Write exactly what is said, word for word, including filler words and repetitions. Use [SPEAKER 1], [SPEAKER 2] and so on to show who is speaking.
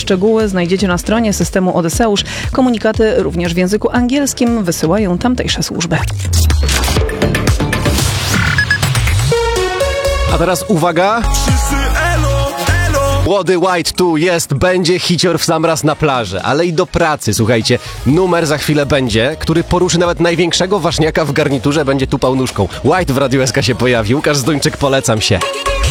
[SPEAKER 1] Szczegóły znajdziecie na stronie systemu Odyseusz. Komunikaty również w języku angielskim wysyłają tamtejsze służby.
[SPEAKER 2] A teraz uwaga! Młody White tu jest, będzie hicior w sam raz na plaży, ale i do pracy, słuchajcie. Numer za chwilę będzie, który poruszy nawet największego ważniaka w garniturze, będzie tupał nóżką. White w Radiu S K się pojawił, Łukasz Zduńczyk, polecam się.